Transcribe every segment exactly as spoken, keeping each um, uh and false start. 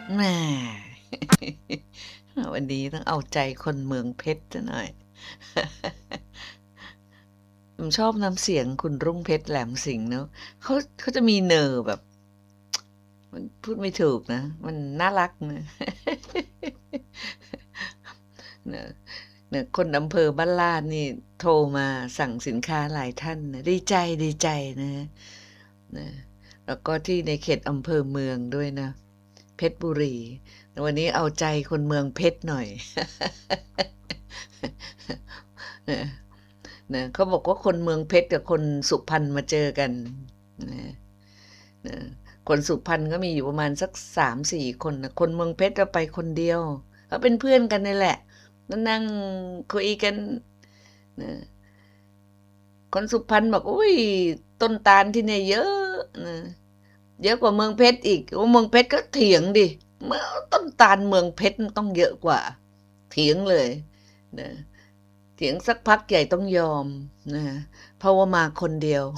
แหม วันนี้ต้องเอาใจคนเมืองเพชรซะหน่อย ผมชอบน้ำเสียงคุณรุ่งเพชรแหลมสิงห์เนาะเขาเขาจะมีเนอแบบ มันพูดไม่ถูกนะ มันน่ารักนะ เนอะเนอะคนอำเภอบ้านลาดนี่โทรมาสั่งสินค้าหลายท่านนะดีใจดีใจนะนะแล้วก็ที่ในเขตอำเภอเมืองด้วยนะ เพชรบุรีวันนี้เอาใจคนเมืองเพชรหน่อย นะนะเขาบอกว่าคนเมืองเพชรกับคนสุพรรณมาเจอกันนะนะคนสุพรรณก็มีอยู่ประมาณสักสามสี่คนนะคนเมืองเพชรเราไปคนเดียวเขาเป็นเพื่อนกันนี่แหละนั่งคุยกันนะคนสุพรรณบอกอุ้ยต้นตาลที่เนี่ยเยอะนะเยอะกว่าเมืองเพชรอีกว่าเมืองเพชรก็เถียงดิเมื่อต้นตาลเมืองเพชรต้องเยอะกว่าเถียงเลยนะเถียงสักพักใหญ่ต้องยอมนะเพราะว่ามาคนเดียว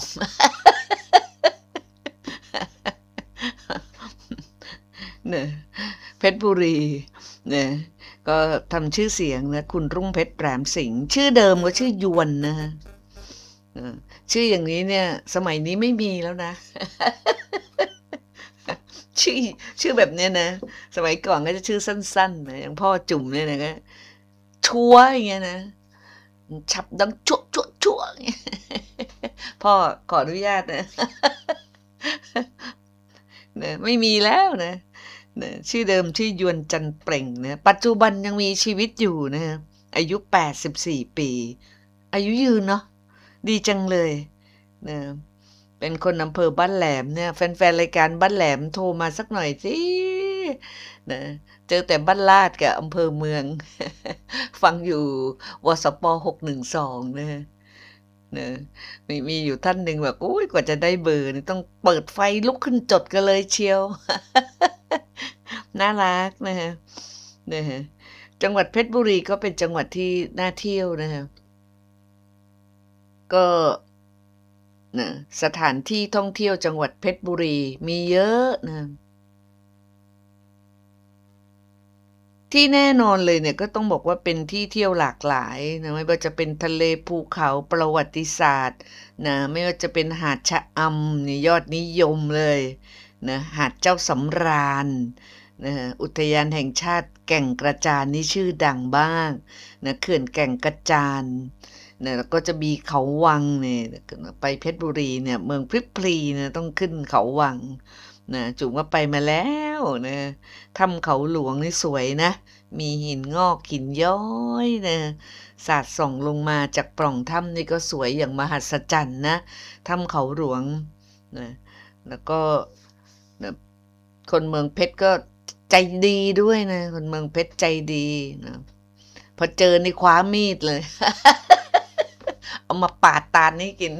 เนี่ยเพชรบุรีเนี่ยก็ทำชื่อเสียงนะคุณรุ่งเพชรแหลมสิงห์ชื่อเดิมก็ชื่อยวนนะฮะชื่ออย่างนี้เนี่ยสมัยนี้ไม่มีแล้วนะ ชื่อชื่อแบบเนี้ยนะสมัยก่อนก็จะชื่อสั้นๆนะอย่างพ่อจุ๋มเนี่ยนะก็ชัวอย่างเงี้ยนะฉับดังชั่วชั่วชั่วพ่อขออนุญาตนะนะไม่มีแล้วนะนะชื่อเดิมชื่อยวนจันเปล่งนะปัจจุบันยังมีชีวิตอยู่นะอายุแปดสิบสี่ปีอายุยืนเนาะดีจังเลยนะเป็นคนอำเภอบ้านแหลมเนี่ยแฟนๆรายการบ้านแหลมโทรมาสักหน่อยสินะเจอแต่บ้านลาดกับอำเภอเมืองฟังอยู่วสปหกหนึ่งสองนะนะมีมีอยู่ท่านหนึ่งแบบอุ้ยกว่าจะได้เบอร์นี่ต้องเปิดไฟลุกขึ้นจดกันเลยเชียวน่ารักนะฮะนะฮะจังหวัดเพชรบุรีก็เป็นจังหวัดที่น่าเที่ยวนะฮะก็นะสถานที่ท่องเที่ยวจังหวัดเพชรบุรีมีเยอะนะที่แน่นอนเลยเนี่ยก็ต้องบอกว่าเป็นที่เที่ยวหลากหลายนะไม่ว่าจะเป็นทะเลภูเขาประวัติศาสตร์นะไม่ว่าจะเป็นหาดชะอำนี่ยอดนิยมเลยนะหาดเจ้าสำราญนะอุทยานแห่งชาติแก่งกระจานนี่ชื่อดังบ้างนะเขื่อนแก่งกระจานนะแล้วก็จะมีเขาวังเนี่ยไปเพชรบุรีเนี่ยเมืองพริบพลีเนี่ยต้องขึ้นเขาวังนะจุ๋มก็ไปมาแล้วนะถ้ำเขาหลวงนี่สวยนะมีหินงอกหินย้อยนะสาดส่องลงมาจากปล่องถ้ำนี่ก็สวยอย่างมหัศจรรย์นะถ้ำเขาหลวงนะแล้วก็นะคนเมืองเพชรก็ใจดีด้วยนะคนเมืองเพชรใจดีนะพอเจอนี่คว้ามีดเลย เอามาปาดตาลให้กิน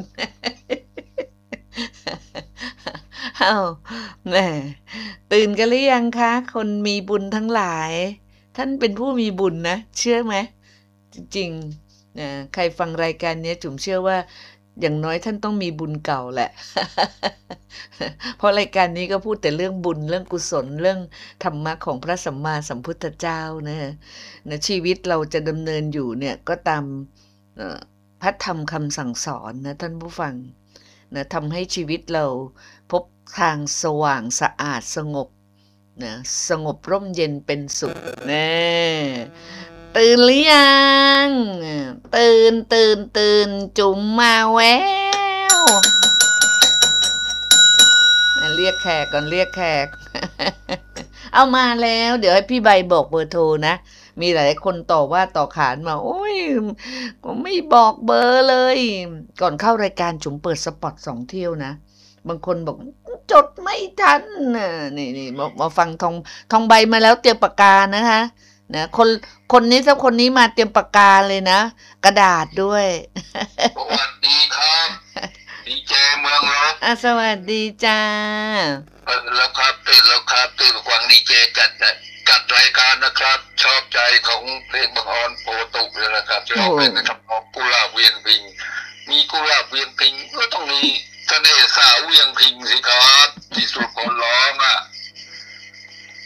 อ้าวแหม่ตื่นกันหรือยังคะคนมีบุญทั้งหลายท่านเป็นผู้มีบุญนะเชื่อไหมจริงๆนะใครฟังรายการนี้จุ๋มเชื่อว่าอย่างน้อยท่านต้องมีบุญเก่าแหละ เพราะรายการนี้ก็พูดแต่เรื่องบุญเรื่องกุศลเรื่องธรรมะของพระสัมมาสัมพุทธเจ้านะนะชีวิตเราจะดำเนินอยู่เนี่ยก็ตามพระธรรมคำสั่งสอนนะท่านผู้ฟังนะทำให้ชีวิตเราพบทางสว่างสะอาดสงบนะสงบร่มเย็นเป็นสุขแน่ตื่นหรือยังตื่นตื่นตื่นจุ๋มมาแววเรียกแขกก่อนเรียกแขก เอามาแล้วเดี๋ยวให้พี่ใบบอกเบอร์โทรนะมีหลายคนต่อว่าต่อขานมาโอ้ยก็ไม่บอกเบอร์เลยก่อนเข้ารายการจุ๋มเปิดสปอตสองเที่ยวนะบางคนบอกจดไม่ทันนะนี่นี่มามาฟังทองทองใบมาแล้วเตรียมปากกานะคะนะคนคนนี้ถ้าคนนี้มาเตรียมปากกาเลยนะกระดาษด้วยสวัสดีครับดีเจเมืองลบอ่ะสวัสดีจ้าเออแล้วครับตื่นแล้วครับตื่นฟังดีเจจัดจัดรายการนะครับชอบใจของเพลงบังออนโปตุกเลยนะครับที่เราเป็นนะครับกุหลาบเวียงพิงมีกุหลาบเวียงพิงก็ต้องมีเสน่ห์สาวเวียงพิงสิครับที่สุดคนร้องอ่ะ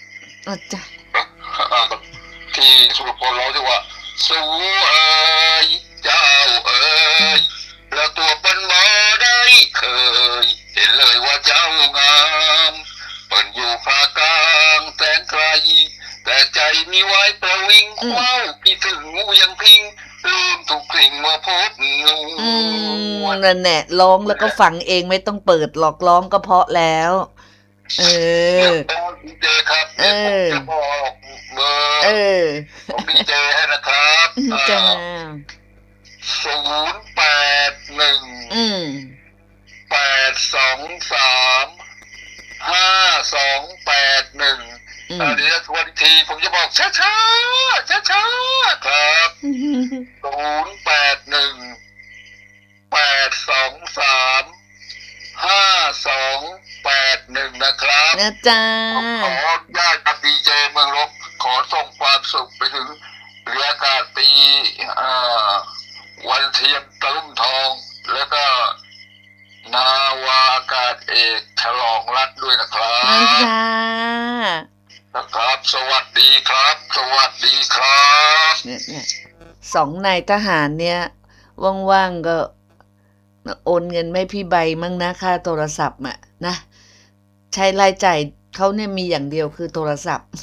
อาจ้ะที่สุรพลร้องที่ว่าสู้เอ๋ยเจ้าเอ๋ยแล้วตัวเปิ้นบ่ได้เคยเห็นเลยว่าเจ้างามเปิ้นอยู่ภาคกลางแสนไกลแต่ใจมีไว้ประวิงคว้าคิดถึงงูยังพิงลืมทุกสิ่งเมื่อพบงูอืมนั่นแหละร้องแล้วก็ฟังเองไม่ต้องเปิดหลอกร้องก็เพราะแล้ว เออดีเจครับเดี๋ยวผมจะบอกเบอเอร์อของดีเจให้นะครับจ้าศูนย์แปดหนึ่งอืมแปดสองสามห้าสองแปดหนึ่งอืมเดี๋ยวทวนอีกทีผมจะบอกช้าช้าช้าช้าๆครับศูนย์แปดหนึ่งแปดสองสามห้าสองแปดหนึ่งนะครับนะจ้าผมขออนุญาตกับดีเจเมืองลบขอส่งความสุขไปถึงเรืออากาศตรีอ่าวันเทียมตะลุ่มทอง แล้วก็นาวาอากาศเอกฉลองรัตน์ด้วยนะครันะบจ้านะครับ สวัสดีครับ สวัสดีครับเนี่ยเนี่ยสองนายทหารเนี่ยว่างๆก็โอนเงินให้พี่ใบมั่งนะค่าโทรศัพท์อ่ะนะใช้รายจ่ายเขาเนี่ยมีอย่างเดียวคือโทรศัพท์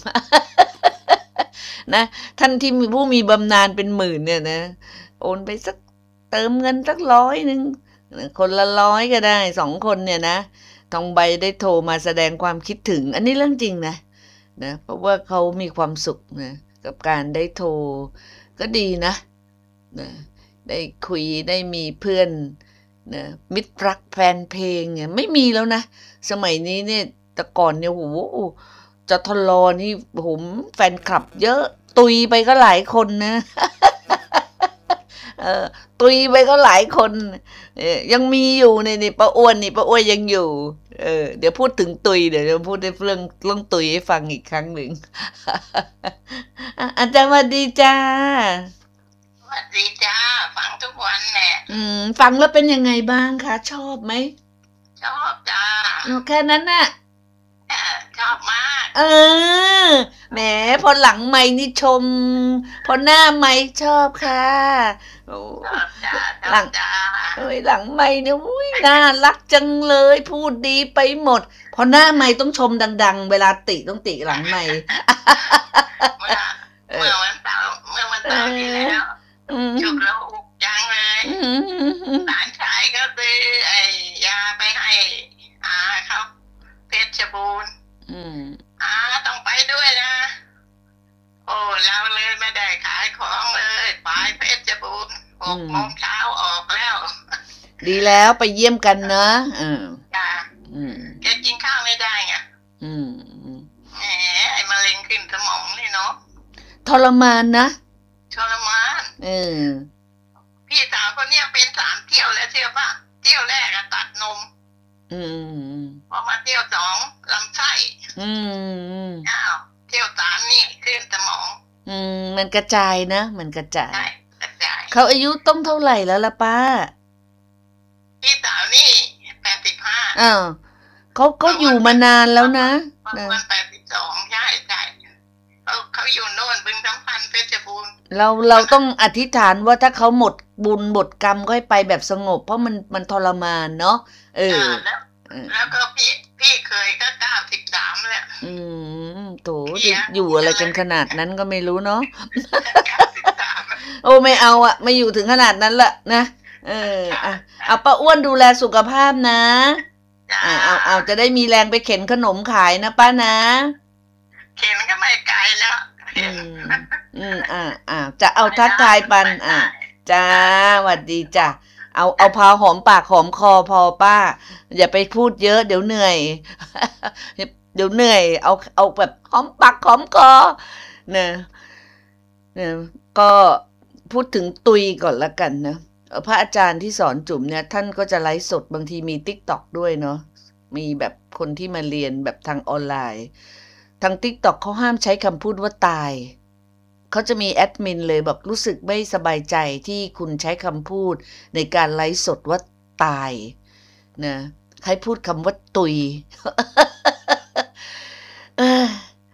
นะท่านที่มีผู้มีบำนาญเป็นหมื่นเนี่ยนะโอนไปสักเติมเงินสักร้อยหนึ่งคนละร้อยก็ได้สองคนเนี่ยนะทองใบได้โทรมาแสดงความคิดถึง อันนี้เรื่องจริงนะนะเพราะว่าเขามีความสุขนะกับการได้โทรก็ดีนะนะได้คุยได้มีเพื่อนนะมิตรรักแฟนเพลงเนี่ยไม่มีแล้วนะสมัยนี้เนี่ยแต่ก่อนเนี่ยโหจะทลอนี่ผมแฟนคลับเยอะตุยไปก็หลายคนนะ เออตุยไปก็หลายคนเออยังมีอยู่ในนี่ป้าอ้วนนี่ป้าอ้วนยังอยู่เออเดี๋ยวพูดถึงตุยเดี๋ยวจะพูดเรื่องเรื่องตุยให้ฟังอีกครั้งหนึ่ง อ่ะอาจารย์สวัสดีจ้าสวัสดีจ้าฟังทุกวันแหละอืมฟังแล้วเป็นยังไงบ้างคะชอบไหมชอบจ้าเอาแค่นั้นน่ะเออชอบมากเออแหมพอหลังไม้นี่ชม พอหน้าไม้ชอบค่ะโอ้ชอบจ้าชหลัอบงจ้าเอ้ยหลังไม้เนี่ยอุ้ยน่ารักจังเลยพูดดีไปหมด พอหน้าไม้ต้องชมดัง ๆ เวลาติต้องติหลังไม้เมื่อเออเมื่อวันเสาร์เมื่อวันเสาร์ที่แล้วอืมจุกแล้วอุกจังเลยอืมหลานชายก็ซื้อไอ้ยาไปให้อาเขาเพชรบูรณ์อืมอาต้องไปด้วยนะ โอ้เราเลยไม่ได้ขายของเลยไปเพชรบูรณ์หกโมงเช้าออกแล้วดีแล้วไปเยี่ยมกันนะเออจ้าอืมแกกินข้าวไม่ได้ไงอืมอืมแหมไอ้มะเร็งขึ้นสมองนี่เนาะทรมานนะทรมานเออพี่สาวคนเนี้ยเป็นสามเที่ยวแล้วเชื่อป่ะเที่ยวแรกอะตัดนมอืมพอมาเที่ยวสองลำไส้อืมอ้าวเที่ยวสามนี่ขึ้นสมองอืมมันกระจายนะมันกระจายใช่กระจายเขาอายุต้องเท่าไหร่แล้วล่ะป้าพี่สาวนี่แปดสิบห้าอ้าวเขาเขาอยู่มานานแล้วนะประนะมาณแปดสิบสองใช่ใช่เขาเขาอยู่โน่นบึงสัมพันธ์เพชรบูรณ์เราเราต้องอธิษฐานว่าถ้าเขาหมดบุญหมดกรรมก็ให้ไปแบบสงบ เพราะมันมันทรมานเนาะเอออ่าแล้วเออแล้วก็พี่พี่เคยก็เก้าสิบสามแล้วอืมโถจะอยู่อะไรกันขนาดนั้นก็ไม่รู้เนาะเก้าสิบสามโอ้ไม่เอาอะไม่อยู่ถึงขนาดนั้นละนะเอออ่ะเอาป้าอ้วนดูแลสุขภาพนะจ้าอ่าเอาเอาจะได้มีแรงไปเข็นขนมขายนะป้านะเข็นก็ไม่ไกลแล้วอืมอืมอ่าอ่าจะเอาทักทายปันอ่าจ้าหวัดดีจ้ะเอาเอาพาหอมปากหอมคอพอป้า อย่าไปพูดเยอะเดี๋ยวเหนื่อย เดี๋ยวเหนื่อย เอาเอาแบบหอมปากหอมคอเนี่ยเนี่ยก็พูดถึงตุยก่อนละกันนะเอ่อพระอาจารย์ที่สอนจุ๋มเนี่ยท่านก็จะไลฟ์สดบางทีมี TikTok ด้วยเนาะมีแบบคนที่มาเรียนแบบทางออนไลน์ทาง TikTok เขาห้ามใช้คำพูดว่าตายเขาจะมีแอดมินเลยบอกรู้สึกไม่สบายใจที่คุณใช้คำพูดในการไลฟ์สดว่าตายนะให้พูดคำว่าตุย เออ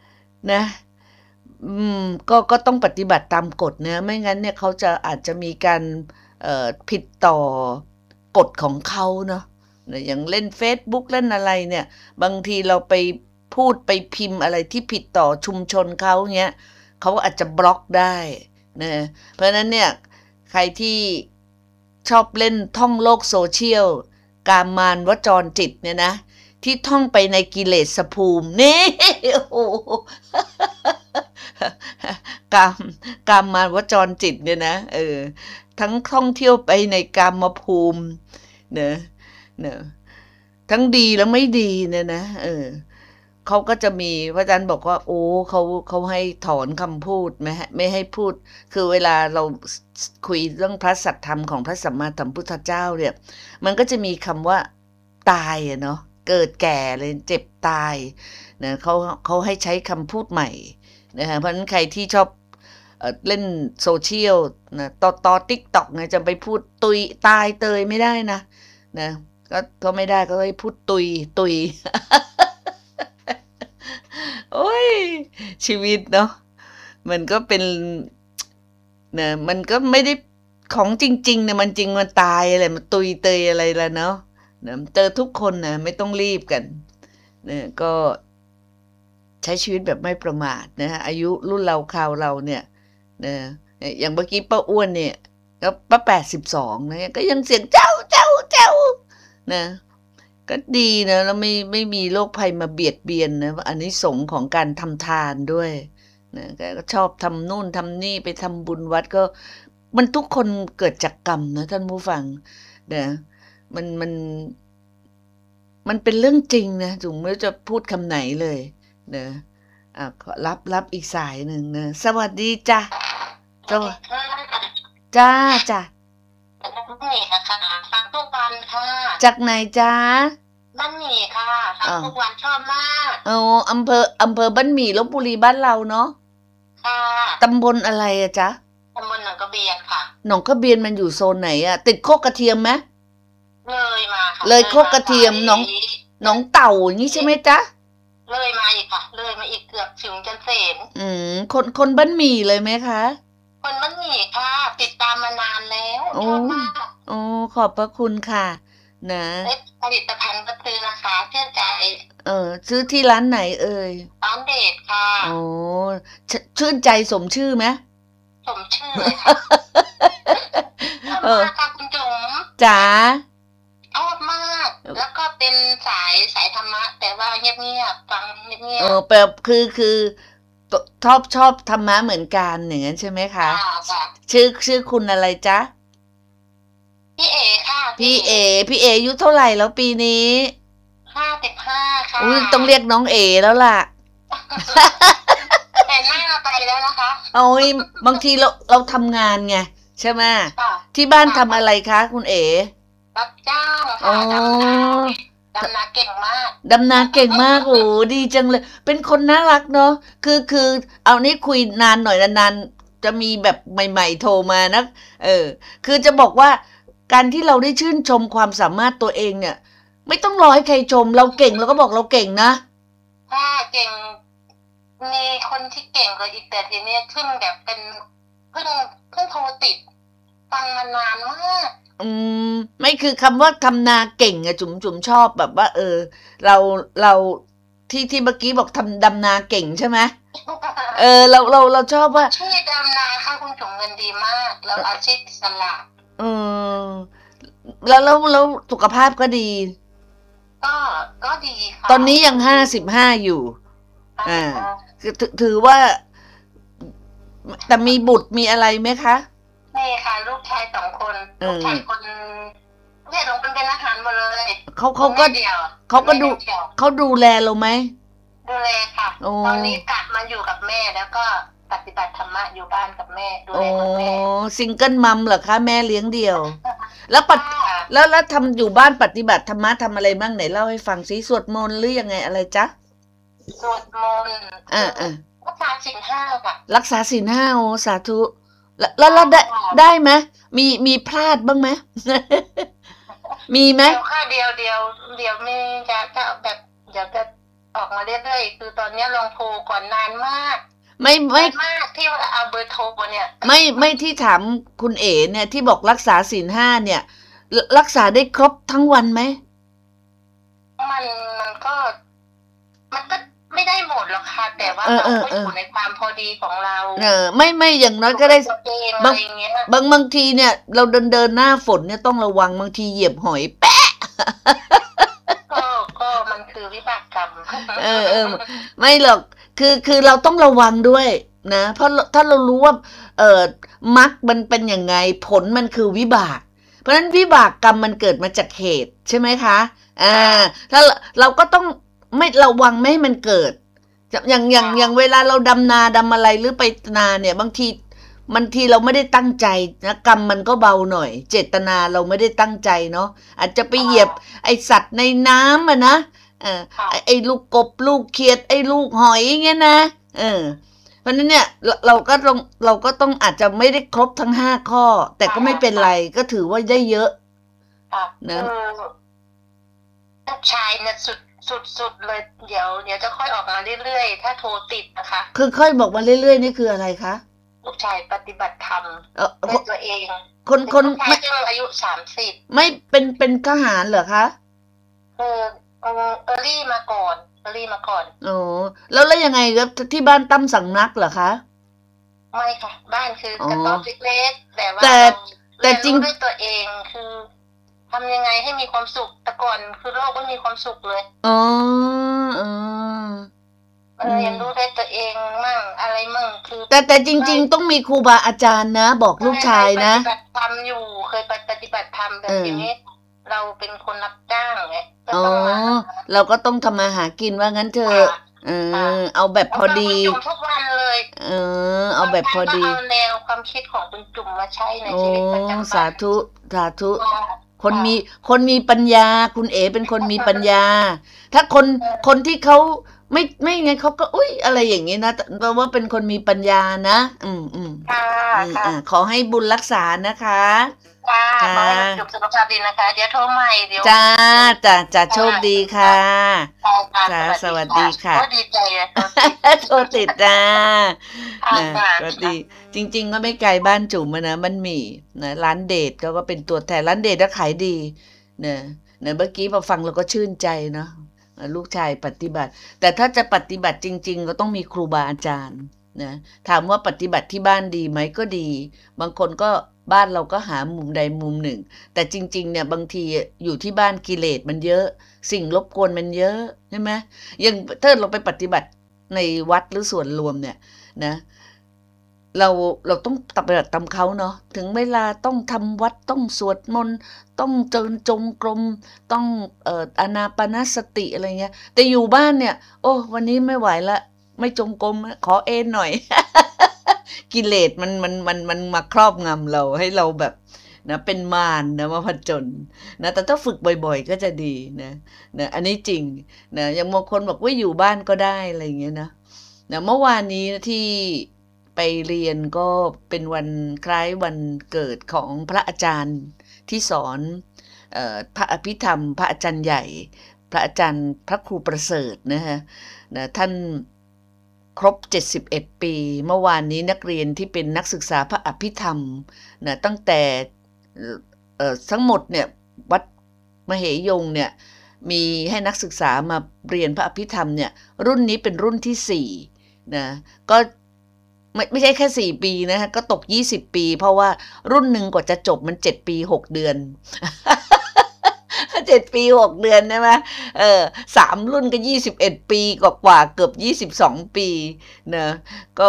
นะอืมก็ก็ต้องปฏิบัติตามกฎนะไม่งั้นเนี่ยเขาจะอาจจะมีการเอ่อผิดต่อกฎของเขาเนาะอย่างเล่น Facebook เล่นอะไรเนี่ยบางทีเราไปพูดไปพิมพ์อะไรที่ผิดต่อชุมชนเขาเงี้ยเขาอาจจะบล็อกได้นะเพราะฉะนั้นเนี่ยใครที่ชอบเล่นท่องโลกโซเชียลกามานวจรจิตเนี่ยนะที่ท่องไปในกิเลสภูมินี่โอ้กามกามมาวจรจิตเนี่ยนะเออทั้งท่องเที่ยวไปในกามภูมิเนอะเนอะทั้งดีแล้วไม่ดีเนี่ยนะเออเขาก็จะมีพระอาจารย์บอกว่าโอ้เขาเขาให้ถอนคำพูดไม่ให้ไม่ให้พูดคือเวลาเราคุยเรื่องพระสัทธรรมของพระสัมมาสัมพุทธเจ้าเนี่ยมันก็จะมีคำว่าตายอะเนาะเกิดแก่เลยเจ็บตายนะเขาเขาให้ใช้คำพูดใหม่นะฮะเพราะฉะนั้นใครที่ชอบเอ่อเล่นโซเชียลนะต่อต่อ TikTok ไงจะไปพูดตุยตายเตยไม่ได้นะนะก็ก็ไม่ได้ก็ให้พูดตุยตุย โอ้ยชีวิตเนาะมันก็เป็นนะมันก็ไม่ได้ของจริงๆเนี่ยมันจริงมันตายอะไรมันตุยเตยอะไรละเนาะนะเจอทุกคนนะไม่ต้องรีบกันนะก็ใช้ชีวิตแบบไม่ประมาทนะฮะอายุรุ่นเราคราวเราเนี่ยนะอย่างเมื่อกี้ป้าอ้วนเนี่ยก็ป้าแปดสิบสองนะก็ยังเสียงเจ้าเจ้าเจ้านะก็ดีนะแล้วไม่ไม่มีโรคภัยมาเบียดเบียนนะอันนี้สงของการทำทานด้วยนะก็ชอบทำนู่นทำนี่ไปทำบุญวัดก็มันทุกคนเกิดจากกรรมนะท่านผู้ฟังนะมันมันมันเป็นเรื่องจริงนะถึงไม่จะพูดคำไหนเลยนะอ่ะขอรับรับอีกสายหนึ่งนะสวัสดีจ้ะสวัสดีจ้าจ้ะบ้านหมี่ค่ะฟังทุกวันค่ะจากไหนจ้าบ้านหมี่ค่ะฟังทุกวันชอบมากอ๋ออำเภออำเภอบ้านหมี่ลพบุรีบ้านเราเนาะค่ะตำบลอะไรอะจ๊ะตำบลหนองกระเบียนค่ะหนองกระเบียนมันอยู่โซนไหนอะติดโคกกระเทียมไหมเลยมาค่ะเลยโคกกระเทียมหนองหนองเต่าอย่างนี้ใช่ไหมจ๊ะเลยมาอีกค่ะเลยมาอีกเกือบถึงจันเสนอืมคนคนบ้านหมี่เลยไหมคะคนบ้านหมี่ค่ะติดตามมานานแล้วชอบมากโอ้ขอบพระคุณค่ะนะผลิตภัณฑ์ก็ซื้อนะคะเชื่อใจเออซื้อที่ร้านไหนเอ่ยร้านเดชค่ะโอ้ชื่นใจสมชื่อไหมสมชื่อเลยค่ะชอบมากค่ะคุณจุ๋มจ๋าชอบมากแล้วก็เป็นสายสายธรรมะแต่ว่าเงียบๆฟังเงียบๆเออแบบคือคือชอบชอบธรรมะเหมือนกันอย่างนั้นใช่ไหมคะชื่อชื่อคุณอะไรจ๊ะพี่เอค่ะพี่เอพี่เออายุเท่าไหร่แล้วปีนี้ห้าสิบห้าค่ะอุ้ยต้องเรียกน้องเอแล้วล่ะแต่หน้าไปแล้วนะคะโอ้ยบางทีเราเราทำงานไงใช่ไหมที่บ้านทำอะไรคะคุณเอรับจ้างค่ะดำนาดำนาเก่งมากดำนาเก่งมากโอ้ดีจังเลยเป็นคนน่ารักเนาะคือคือเอานี่คุยนานหน่อยนานๆจะมีแบบใหม่ๆโทรมานะเออคือจะบอกว่าการที่เราได้ชื่นชมความสามารถตัวเองเนี่ยไม่ต้องรอให้ใครชมเราเก่งเราก็บอกเราเก่งนะถ้าเก่งมีคนที่เก่งกว่าอีกแต่ทีนี้เพิ่งแบบเป็นเพิ่งเพิ่งโทรติดฟังมานานมากอืมไม่คือคำว่าทำนาเก่งอะจุ๋มจุ๋มชอบแบบว่าเออเราเราที่ที่เมื่อกี้บอกทำดำนาเก่งใช่ไหมเออเราเราเราชอบว่าที่ดำนาค่ะคุณจุ๋มเงินดีมากแล้วอาชีพอิสระเออแล้วแล้วแล้วสุขภาพก็ดีก็ก็ดีค่ะตอนนี้ยังห้าสิบห้าอยู่อ่าคือถือว่าแต่มีบุตรมีอะไรไหมคะนี่ค่ะลูกชายสองคนลูกชายคนเนี่ยลงเป็นเป็นอาหารหมดเลยเขาเขาก็เขาก็ดูเขาดูแลเราไหมดูแลค่ะตอนนี้กลับมาอยู่กับแม่แล้วก็ปฏิบัติธรรมะอยู่บ้านกับแม่ดูแลคุณแม่โอ้ซิงเกิลมัมเหรอคะแม่เลี้ยงเดี่ยวแล้วปัดแล้วแล้วทำอยู่บ้านปฏิบัติธรรมะทำอะไรบ้างไหนเล่าให้ฟังซิสวดมนต์หรือยังไงอะไรจ๊ะสวดมนต์อ่าอ่ารักษาศีลห้าค่ะรักษาศีลห้าโอ้สาธุแล้วแล้วได้ได้ไหมมีมีพลาดบ้างไหมมีไหมเดียวค่ะเดียวเดียวเดียวไม่จะจะแบบเดี๋ยวจะออกมาเรื่อยๆคือตอนนี้ลองโทรก่อนนานมากไม่ไม่นานมากที่ว่าเอาเบอร์โทรเนี่ยไม่ไม่ที่ถามคุณเอ๋เนี่ยที่บอกรักษาศีลห้าเนี่ย รักษาได้ครบทั้งวันไหมมันมันก็ มันก็ไม่ได้หมดหรอกค่ะแต่ว่าเออเราเออก็เอออยู่ในความพอดีของเราเออไม่ไม่อย่างน้อยก็ได้ตัวเองอะบางไรอย่างเงี้ยบางบางทีเนี่ย เราเดินเดินหน้าฝนเนี่ยต้องระวังบางทีเหยียบหอยแปะก็ก็มันคือวิบากกรรมเออเออไม่หรอกคือคือเราต้องระวังด้วยนะเพราะถ้าเรารู้ว่าเออมรรคมันเป็นยังไงผลมันคือวิบาก เพราะฉะนั้นวิบากกรรมมันเกิดมาจากเหตุใช่ไหมคะอ่าถ้าเราก็ต้องไม่ระวังไม่ให้มันเกิดอย่างอย่างอย่างเวลาเราดำนาดำอะไรหรือไปนาเนี่ยบางทีบางทีเราไม่ได้ตั้งใจนะกรรมมันก็เบาหน่อย เจตนาเราไม่ได้ตั้งใจเนาะอาจจะไปเหยียบไอสัตว์ในน้ำอะนะเออไอ้ไอ้ลูกกบลูกเขียดไอ้ลูกหอยเงี้ยนะเออเพราะนั้นเนี่ยเราเราก็ต้องเราก็ต้องอาจจะไม่ได้ครบทั้งห้าข้อ แต่ก็ไม่เป็นไรก็ถือว่าได้เยอะค่ะนะคือลูกชายเนี่ยสุดสุดสุดเลยเดี๋ยวเดี๋ยวจะค่อยออกมาเรื่อยๆถ้าโทรติดนะคะคือค่อยบอกมาเรื่อยๆนี่คืออะไรคะลูกชายปฏิบัติธรรมเออด้วยตัวเองคนคนลูกชายไม่เพิ่งอายุสามสิบไม่เป็นเป็นทหารเหรอคะเออเออเออรี่มาก่อนเออรี่มาก่อนโอ้แล้วแล้วยังไงครับที่บ้านตั้มสังนักเหรอคะไม่ค่ะ บ้านคืออ๋อกระต๊อบเล็กๆแต่ว่าแต่เราแต่เรียนจริงรู้ด้วยตัวเองคือทำยังไงให้มีความสุขแต่ก่อนคือโลกไม่มีความสุขเลยอ๋ออ๋อเออเรียนรู้ด้วยตัวเองมั่งอะไรมั่งคือแต่แต่จริง ๆ ต้องมีครูบาอาจารย์นะ บอกลูกชายนะเคยปฏิบัติธรรมอยู่เคยปฏิบัติธรรมแต่เออทีนี้ เราเป็นคนรับจ้างไงก็อ๋อต้องมาเราก็ต้องทำมาหากินว่างั้นเถอะค่ะเออเอาแบบพอดีแล้วก็คุณจุ่มทุกวันเลยเออ เอาแบบพอดีก็เอาแนวความคิดของคุณจุ่มมาใช้ในโอ้ชีวิตประจำวันสาธุสาธุค่ะคนมีคนมีปัญญา คุณเอ๋เป็นคนมีปัญญา ถ้าคนคนที่เขาไม่ไม่ไงเขาก็อุ้ยอะไรอย่างนี้นะแต่แปลว่าเป็นคนมีปัญญานะอืมอืมค่ะอืมค่ะอ่าขอให้บุญรักษานะคะค่ะค่ะขอให้คุณจุ่มสุขภาพดีนะคะ เดี๋ยวโทรใหม่เดี๋ยวจ้าจ้าจ้าโชคดีค่ะค่ะค่ะจ้าสวัสดีค่ะโอ้ดีใจเลยโทรติดจ้าค่ะนะค่ะก็ดี จริง ๆ ก็ไม่ไกลบ้านจุ๋มอะนะมันมีนะร้านเดทก็ก็เป็นตัวแทนร้านเดทก็ขายดีเนะเนะเมื่อกี้พอฟังเราก็ชื่นใจเนาะลูกชายปฏิบัติ แต่ถ้าจะปฏิบัติจริง ๆ ก็ต้องมีครูบาอาจารย์นะถามว่าปฏิบัติที่บ้านดีไหมก็ดี บางคนก็บ้านเราก็หามุมใดมุมหนึ่ง แต่จริง ๆ เนี่ยบางทีอยู่ที่บ้านกิเลสมันเยอะ สิ่งรบกวนมันเยอะใช่ไหมยังถ้าเราไปปฏิบัติในวัดหรือส่วนรวมเนี่ยนะ เราเราต้องปฏิบัติตามเขาเนาะถึงเวลาต้องทำวัดต้องสวดมนต์ต้องเจริญจงกรมต้องเอ่ออานาปานสติอะไรเงี้ยแต่อยู่บ้านเนี่ย โอ้วันนี้ไม่ไหวละไม่จงกรมขอเอนหน่อย กิเลสมันมันมันมันมาครอบงำเราให้เราแบบนะเป็นมารนะมาผจญนะแต่ถ้าฝึกบ่อยๆก็จะดีนะนะอันนี้จริงนะอย่างบางคนบอกว่าอยู่บ้านก็ได้อะไรอย่างเงี้ยนะนะเมื่อวานนี้ที่ไปเรียนก็เป็นวันคล้ายวันเกิดของพระอาจารย์ที่สอนเอ่อพระอภิธรรมพระอาจารย์ใหญ่พระอาจารย์พระครูประเสริฐนะฮะนะท่านครบเจ็ดสิบเอ็ดปีเมื่อวานนี้นักเรียนที่เป็นนักศึกษาพระอภิธรรมนะตั้งแต่เอ่อทั้งหมดเนี่ยวัดมเหยงเนี่ยมีให้นักศึกษามาเรียนพระอภิธรรมเนี่ยรุ่นนี้เป็นรุ่นที่สี่นะก็ไม่ไม่ใช่แค่สี่ปีนะฮะก็ตกยี่สิบปีเพราะว่ารุ่นหนึ่งกว่าจะจบมันเจ็ดปีหกเดือน เจ็ดปีหกเดือนใช่ไหมเออสามรุ่นก็ยี่สิบเอ็ดปีกว่ากว่าเกือบยี่สิบสองปีนะก็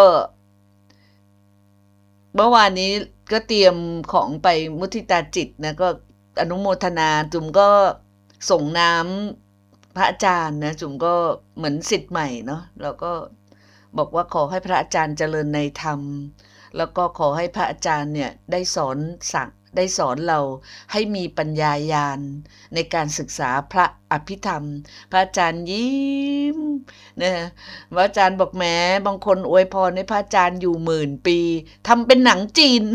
เมื่อวานนี้ก็เตรียมของไปมุทิตาจิตนะก็อนุโมทนาจุ๋มก็ส่งน้ำพระอาจารย์นะจุ๋มก็เหมือนศิษย์ใหม่เนาะแล้วก็บอกว่าขอให้พระอาจารย์เจริญในธรรมแล้วก็ขอให้พระอาจารย์เนี่ยได้สอนสั่งได้สอนเราให้มีปัญญาญาณในการศึกษาพระอภิธรรมพระอาจารย์ยิ้มนะพระอาจารย์บอกแหมบางคนอวยพรให้พระอาจารย์อยู่หมื่นปีทำเป็นหนังจีน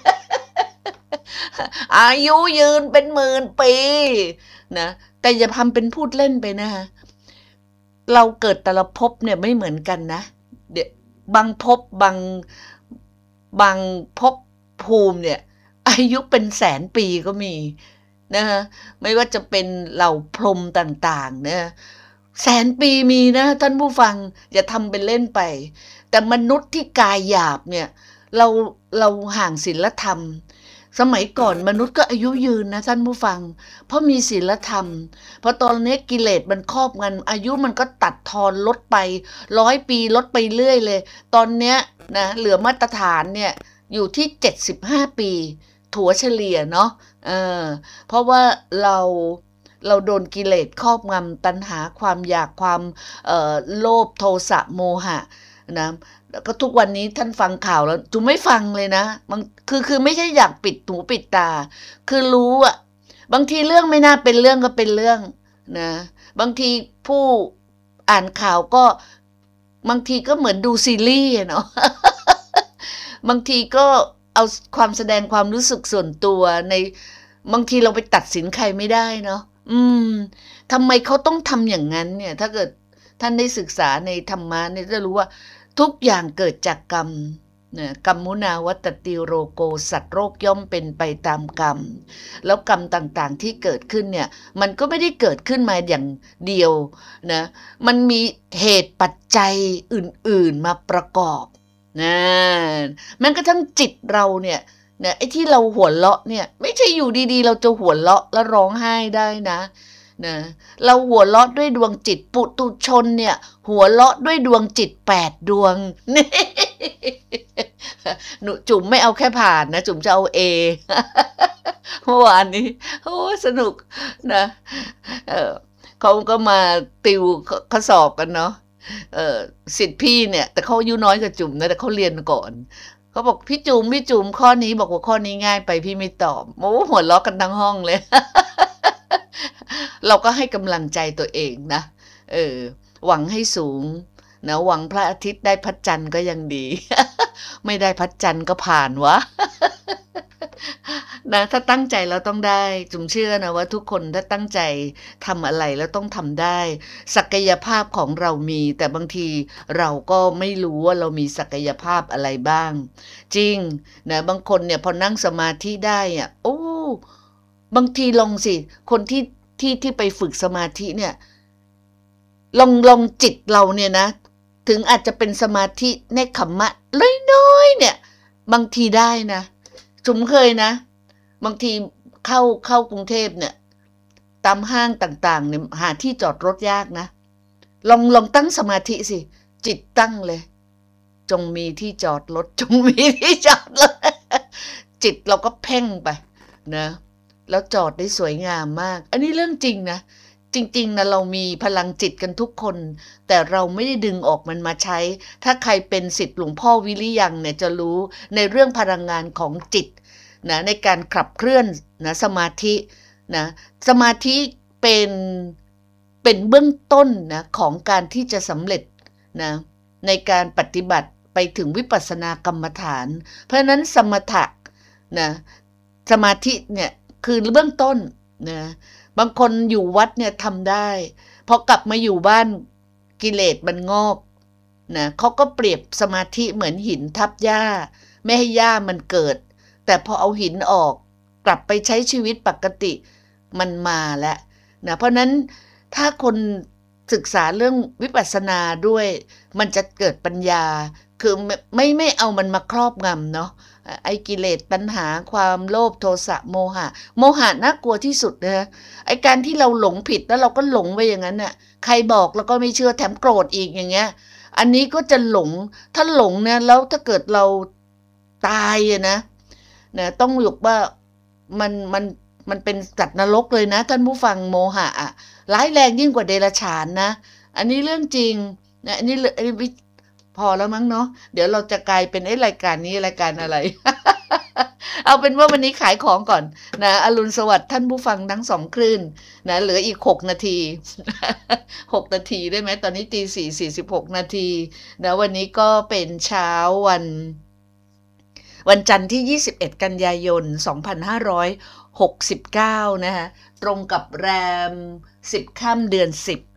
อายุยืนเป็นหมื่นปีนะแต่อย่าทำเป็นพูดเล่นไปนะคะเราเกิดแต่ละภพเนี่ยไม่เหมือนกันนะเดี๋ยวบางภพบางบางภพภูมิเนี่ยอายุเป็นแสนปีก็มีนะคะไม่ว่าจะเป็นเหล่าพรหมต่างๆนะแสนปีมีนะท่านผู้ฟังอย่าทำเป็นเล่นไปแต่มนุษย์ที่กายหยาบเนี่ยเราเราห่างศีลธรรมสมัยก่อนมนุษย์ก็อายุยืนนะท่านผู้ฟังเพราะมีศีลธรรมเพราะตอนนี้กิเลสมันครอบงำอายุมันก็ตัดทอนลดไปร้อยปีลดไปเรื่อยเลยตอนเนี้ยนะเหลือมาตรฐานเนี่ยอยู่ที่เจ็ดสิบห้าปีถัวเฉลี่ยเนาะเออเพราะว่าเราเราโดนกิเลสครอบงำตัณหาความอยากความเอ่อโลภโทสะโมหะนะแล้วก็ทุกวันนี้ท่านฟังข่าวแล้วจุไม่ฟังเลยนะมันคือคือไม่ใช่อยากปิดหูปิดตาคือรู้อะบางทีเรื่องไม่น่าเป็นเรื่องก็เป็นเรื่องนะบางทีผู้อ่านข่าวก็บางทีก็เหมือนดูซีรีส์เนาะ บางทีก็เอาความแสดงความรู้สึกส่วนตัวในบางทีเราไปตัดสินใครไม่ได้เนาะอืมทำไมเขาต้องทำอย่างนั้นเนี่ยถ้าเกิดท่านได้ศึกษาในธรรมะเนี่ยจะรู้ว่าทุกอย่างเกิดจากกรรมนะกรรมุนาวัตติโรโกสัตว์โรคย่อมเป็นไปตามกรรมแล้วกรรมต่างๆที่เกิดขึ้นเนี่ยมันก็ไม่ได้เกิดขึ้นมาอย่างเดียวนะมันมีเหตุปัจจัยอื่นๆมาประกอบนะแม้กระทั่งจิตเราเนี่ยเนี่ยไอ้ที่เราหัวเราะเนี่ยไม่ใช่อยู่ดีๆเราจะหัวเราะแล้วร้องไห้ได้นะนะเราหัวเราะด้วยดวงจิตปุถุชนเนี่ยหัวเราะด้วยดวงจิตแปดดวงนี่หนูจุ๋มไม่เอาแค่ผ่านนะจุ๋มจะเอาเอเมื่อวานนี้โอ้สนุกนะเออเขาก็มาติวข้อสอบกันเนาะเออสิทธิ์พี่เนี่ยแต่เขาอายุน้อยกว่าจุ๋มนะแต่เขาเรียนก่อนเขาบอกพี่จุ๋มพี่จุ๋มข้อนี้บอกว่าข้อนี้ง่ายไปพี่ไม่ตอบโอ้หัวเราะกันทั้งห้องเลย เราก็ให้กำลังใจตัวเองนะเออหวังให้สูงนะหวังพระอาทิตย์ได้พระจันทร์ก็ยังดี ไม่ได้พระจันทร์ก็ผ่านวะ นะถ้าตั้งใจเราต้องได้จุ๋มเชื่อนะว่าทุกคนถ้าตั้งใจทำอะไรแล้วต้องทำได้ศักยภาพของเรามีแต่บางทีเราก็ไม่รู้ว่าเรามีศักยภาพอะไรบ้างจริงนะบางคนเนี่ยพอนั่งสมาธิได้อ่ะโอ้บางทีลองสิคนที่ที่ที่ไปฝึกสมาธิเนี่ยลองลองจิตเราเนี่ยนะถึงอาจจะเป็นสมาธิในขมมะน้อยๆเนี่ยบางทีได้นะจุ๋มเคยนะบางทีเข้าเข้ากรุงเทพเนี่ยตามห้างต่างๆเนี่ยหาที่จอดรถยากนะลองลองตั้งสมาธิสิจิตตั้งเลยจงมีที่จอดรถจงมีที่จอดรถ จิตเราก็เพ่งไปนะแล้วจอดได้สวยงามมากอันนี้เรื่องจริงนะจริงๆนะเรามีพลังจิตกันทุกคนแต่เราไม่ได้ดึงออกมันมาใช้ถ้าใครเป็นศิษย์หลวงพ่อวิริยังเนี่ยจะรู้ในเรื่องพลังงานของจิตนะในการขับเคลื่อนนะสมาธินะสมาธิเป็นเป็นเบื้องต้นนะของการที่จะสำเร็จนะในการปฏิบัติไปถึงวิปัสสนากรรมฐานเพราะฉะนั้นสมถะนะสมาธิเนี่ยคือเบื้องต้นนะบางคนอยู่วัดเนี่ยทำได้พอกลับมาอยู่บ้านกิเลสมันงอกนะเขาก็เปรียบสมาธิเหมือนหินทับหญ้าไม่ให้หญ้ามันเกิดแต่พอเอาหินออกกลับไปใช้ชีวิตปกติมันมาแล้วนะเพราะนั้นถ้าคนศึกษาเรื่องวิปัสสนาด้วยมันจะเกิดปัญญาคือไม่ไม่ไม่เอามันมาครอบงำเนาะไอ้กิเลสตัณหาความโลภโทสะโมหะโมหะน่ากลัวที่สุดนะไอ้การที่เราหลงผิดแล้วเราก็หลงไปอย่างนั้นน่ะใครบอกแล้วก็ไม่เชื่อแถมโกรธอีกอย่างเงี้ยอันนี้ก็จะหลงถ้าหลงเนี่ยแล้วถ้าเกิดเราตายอะนะนะต้องยกว่ามันมันมันเป็นสัตว์นรกเลยนะท่านผู้ฟังโมหะอ่ะร้ายแรงยิ่งกว่าเดรัจฉานนะอันนี้เรื่องจริงนะอันนี้อันนี้พอแล้วมั้งเนาะเดี๋ยวเราจะกลายเป็นไอ้รายการนี้รายการอะไร เอาเป็นว่าวันนี้ขายของก่อนนะอรุณสวัสดิ์ท่านผู้ฟังทั้งสองคลื่นนะเหลืออีกหกนาที หกนาทีได้ไหมตอนนี้ตีสี่สี่สิบหกนาทีนะวันนี้ก็เป็นเช้าวันวันจันทร์ที่ยี่สิบเอ็ดกันยายนสองพันห้าร้อยหกสิบเก้านะคะตรงกับแรมสิบค่ำเดือนสิบ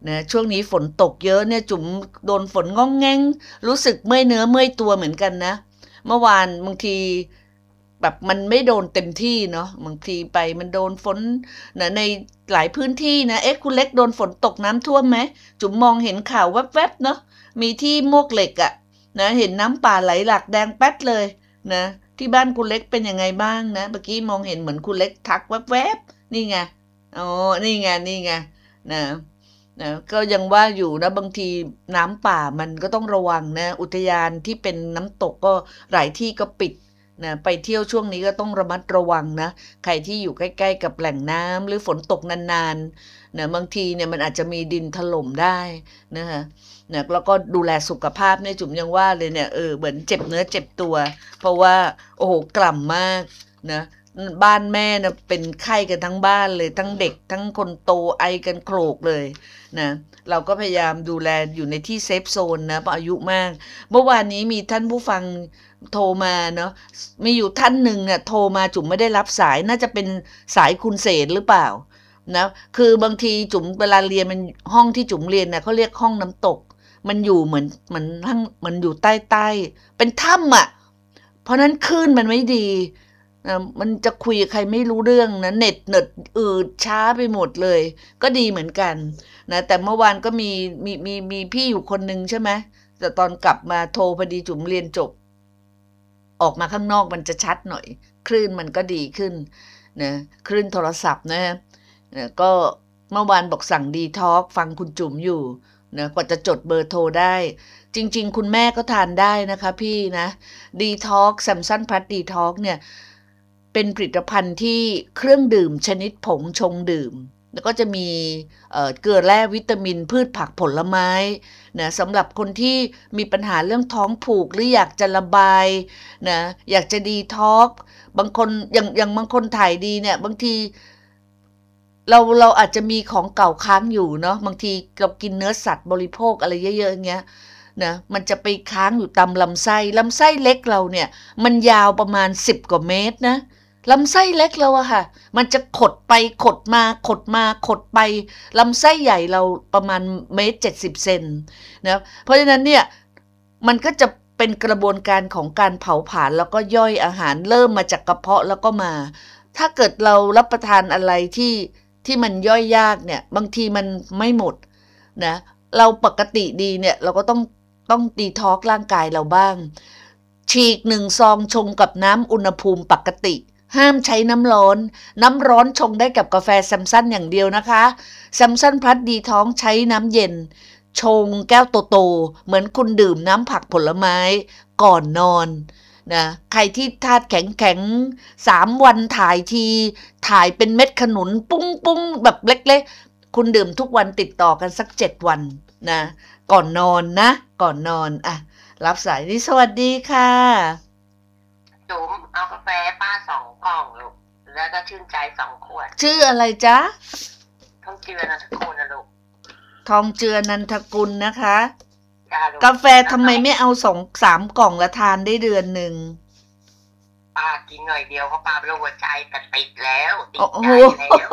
นะช่วงนี้ฝนตกเยอะเนี่ยจุ๋มโดนฝนง้องแงงรู้สึกเมื่อยเนื้อเมื่อยตัวเหมือนกันนะเมื่อวานบางทีแบบมันไม่โดนเต็มที่เนาะบางทีไปมันโดนฝนนะในหลายพื้นที่นะเอ๊ะคุณเล็กโดนฝนตกน้ำท่วมไหมจุ๋มมองเห็นข่าวแวบๆเนาะมีที่มวกเหล็กอะนะเห็นน้ำป่าไหลหลากแดงแป๊ดเลยนะที่บ้านคุณเล็กเป็นยังไงบ้างนะเมื่อกี้มองเห็นเหมือนคุณเล็กทักแวบๆนี่ไงอ๋อนี่ไงนี่ไงนะนะก็ยังว่าอยู่นะบางทีน้ำป่ามันก็ต้องระวังนะอุทยานที่เป็นน้ำตกก็หลายที่ก็ปิดนะไปเที่ยวช่วงนี้ก็ต้องระมัดระวังนะใครที่อยู่ใกล้ๆกับแหล่งน้ำหรือฝนตกนานๆนะบางทีเนี่ยมันอาจจะมีดินถล่มได้นะคะนะแล้วก็ดูแลสุขภาพเนี่ยจุ๋มยังว่าเลยเนี่ยเออเหมือนเจ็บเนื้อเจ็บตัวเพราะว่าโอ้โหกล่ำมากนะบ้านแม่นะเป็นไข้กันทั้งบ้านเลยทั้งเด็กทั้งคนโตไอกันโครกเลยนะเราก็พยายามดูแลอยู่ในที่เซฟโซนนะเพราะอายุมากเมื่อวานนี้มีท่านผู้ฟังโทรมาเนาะมีอยู่ท่านหนึ่งเนี่ยโทรมาจุ๋มไม่ได้รับสายน่าจะเป็นสายคุณเสนหรือเปล่านะคือบางทีจุ๋มเวลาเรียนมันห้องที่จุ๋มเรียนนะเขาเรียกห้องน้ำตกมันอยู่เหมือนเหมือนทั้งมันอยู่ใต้ใต้เป็นถ้ำอ่ะเพราะนั้นคลื่นมันไม่ดีนะมันจะคุยกับใครไม่รู้เรื่องนะเน็ตเน็ตอืดช้าไปหมดเลยก็ดีเหมือนกันนะแต่เมื่อวานก็มีมีมีมีพี่อยู่คนนึงใช่ไหมแต่ตอนกลับมาโทรพอดีจุ๋มเรียนจบออกมาข้างนอกมันจะชัดหน่อยคลื่นมันก็ดีขึ้นนะคลื่นโทรศัพท์นะนะก็เมื่อวานบอกสั่งดีท็อกฟังคุณจุ๋มอยู่นะกว่าจะจดเบอร์โทรได้จริงๆคุณแม่ก็ทานได้นะคะพี่นะดีท็อกแซมสันพลัสดีท็อกเนี่ยเป็นผลิตภัณฑ์ที่เครื่องดื่มชนิดผงชงดื่มแล้วก็จะมีเอ่อเกลือแร่วิตามินพืชผักผลไม้นะสำหรับคนที่มีปัญหาเรื่องท้องผูกหรืออยากจะระบายนะอยากจะดีท็อกบางคนอย่างอย่างบางคนถ่ายดีเนี่ยบางทีเราเราอาจจะมีของเก่าค้างอยู่เนาะบางทีเรากินเนื้อสัตว์บริโภคอะไรเยอะๆอย่างเงี้ยนะมันจะไปค้างอยู่ตามลำไส้ลำไส้เล็กเราเนี่ยมันยาวประมาณสิบกว่าเมตรนะลำไส้เล็กเราอะค่ะมันจะขดไปขดมาขดมาขดไปลำไส้ใหญ่เราประมาณเมตรเจ็ดสิบเซนนะเพราะฉะนั้นเนี่ยมันก็จะเป็นกระบวนการของการเผาผลาญแล้วก็ย่อยอาหารเริ่มมาจากกระเพาะแล้วก็มาถ้าเกิดเรารับประทานอะไรที่ที่มันย่อยยากเนี่ยบางทีมันไม่หมดนะเราปกติดีเนี่ยเราก็ต้องต้องดีท็อกร่างกายเราบ้างฉีกหนึ่งซองชงกับน้ำอุณหภูมิปกติห้ามใช้น้ำร้อนน้ำร้อนชงได้กับกาแฟแซมสันอย่างเดียวนะคะแซมสันพลัสดีท็อกใช้น้ำเย็นชงแก้วโตๆเหมือนคุณดื่มน้ำผักผลไม้ก่อนนอนนะใครที่ธาตุแข็งแข็งสามวันถ่ายทีถ่ายเป็นเม็ดขนุนปุ้งปุ้งแบบเล็กๆคุณดื่มทุกวันติดต่อกันสักเจ็ดวันนะก่อนนอนนะก่อนนอนอ่ะรับสายนี้สวัสดีค่ะจุ๋มเอากาแฟป้าสองกล่องลูกแล้วก็ชื่นใจสองขวดชื่ออะไรจ๊ะทองเจือนันทกุลนะลูกทองเจือนันทกุลนะคะกาแฟทำไมไม่เอาสองสามกล่องละทานได้เดือนหนึ่งป้ากินหน่อยเดียวก็ป้าเป็นหัวใจแต่ติดแล้วติดใจแล้ว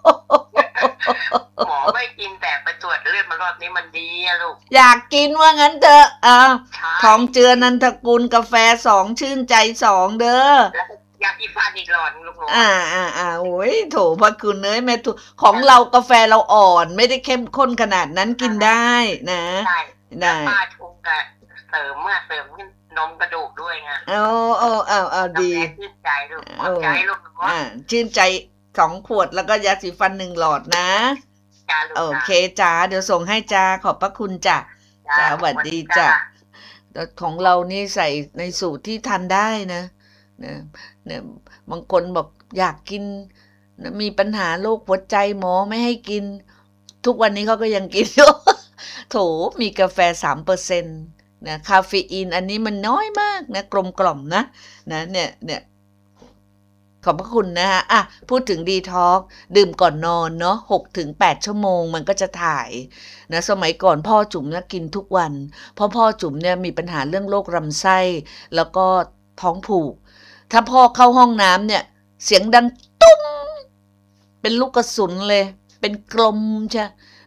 หมอไม่กินแต่ไปตรวจเลือดมารอบนี้มันดีอะลูกอยากกินว่างั้นเถอะอ้าวทองเจือนันทกุลกาแฟสองชื่นใจสองเด้ออยากอีฟันอีกหลอดลูกหนูอ่าอ่าอ่าโอ้ยโถพระคุณเนยแม่ถูของเรากาแฟเราอ่อนไม่ได้เข้มข้นขนาดนั้นกินได้นะได้ได้ป้าชงกับเสริมเมื่อเสริมนมกระดูกด้วยไงโอ้โอ้เอาเอาดีชื่นใจลูกขอบใจลูกอ่าชื่นใจสองขวดแล้วก็ยาสีฟันหนึ่งหลอดนะโอเคจ้าเดี๋ยวส่งให้จ้าขอบพระคุณจ้าจ้าสวัสดีจ้าของเรานี่ใส่ในสูตรที่ทานได้นะนะเนี่ยบางคนบอกอยากกินนะมีปัญหาโรคหัวใจหมอไม่ให้กินทุกวันนี้เขาก็ยังกินอยู่โถมีกาแฟ สามเปอร์เซ็นต์ นะคาเฟอีนอันนี้มันน้อยมากนะกลมกล่อมนะนะเนี่ยเนี่ยขอบพระคุณนะฮะอ่ะพูดถึงดีท็อกดื่มก่อนนอนเนาะ หกถึงแปด ชั่วโมงมันก็จะถ่ายนะสมัยก่อนพ่อจุ๋มนะกินทุกวันเพราะพ่อจุ๋มเนี่ยมีปัญหาเรื่องโรคลำไส้แล้วก็ท้องผูกถ้าพ่อเข้าห้องน้ำเนี่ยเสียงดังตุ้มเป็นลูกกระสุนเลยเป็นกลมใช่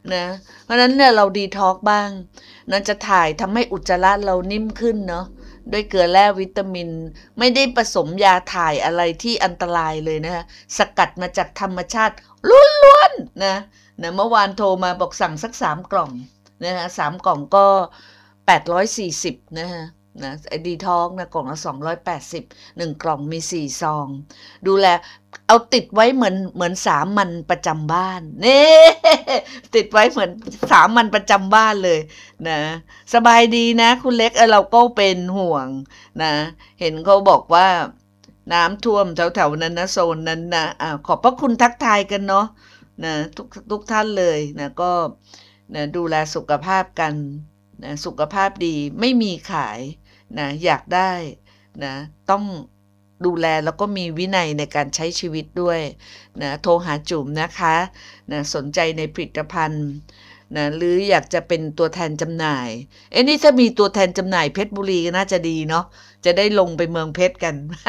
นะเพราะฉะนั้นเนี่ยเราดีท็อกบ้างนะจะถ่ายทำให้อุจจาระเรานิ่มขึ้นเนาะด้วยเกลือแร่วิตามินไม่ได้ผสมยาถ่ายอะไรที่อันตรายเลยนะคะสกัดมาจากธรรมชาติล้วนๆนะนะเมื่อวานโทรมาบอกสั่งสักสามกล่องนะคะสามกล่องก็แปดร้อยสี่สิบนะคะนะไอ้ดีท็อกนะกล่องละสองร้อยแปดสิบหนึ่งกล่องมีสี่ซองดูแลเอาติดไว้เหมือนเหมือนสามัญประจำบ้านนี่ติดไว้เหมือนสามัญประจำบ้านเลยนะสบายดีนะคุณเล็กเออเราก็เป็นห่วงนะเห็นเขาบอกว่าน้ำท่วมแถวๆนั้นนะโซนนั้นนะอ่าขอบพระคุณทักทายกันเนาะนะทุกทุกท่านเลยนะก็นะดูแลสุขภาพกันนะสุขภาพดีไม่มีขายนะอยากได้นะต้องดูแลแล้วก็มีวินัยในการใช้ชีวิตด้วยนะโทรหาจุ๋มนะคะนะสนใจในผลิตภัณฑ์นะหรืออยากจะเป็นตัวแทนจำหน่ายเอ้นี่ถ้ามีตัวแทนจำหน่ายเพชรบุรีก็น่าจะดีเนาะจะได้ลงไปเมืองเพชรกัน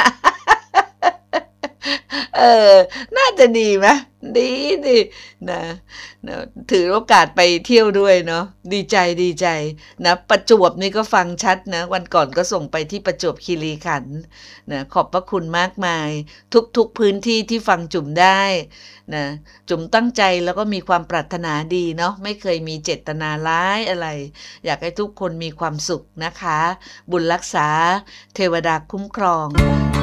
เออน่าจะดีไหมดีดินะนะถือโอกาสไปเที่ยวด้วยเนาะดีใจดีใจนะประจวบนี่ก็ฟังชัดนะวันก่อนก็ส่งไปที่ประจวบคีรีขันธ์นะขอบพระคุณมากมายทุกๆพื้นที่ที่ฟังจุ๋มได้นะจุ๋มตั้งใจแล้วก็มีความปรารถนาดีเนาะไม่เคยมีเจตนาร้ายอะไรอยากให้ทุกคนมีความสุขนะคะบุญรักษาเทวดาคุ้มครอง